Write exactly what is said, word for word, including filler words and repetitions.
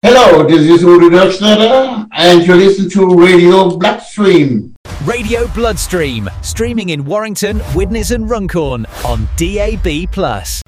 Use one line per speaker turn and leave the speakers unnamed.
Hello, this is Uri Röchner, and you listen to Radio Bloodstream.
Radio Bloodstream, streaming in Warrington, Widnes and Runcorn on D A B plus.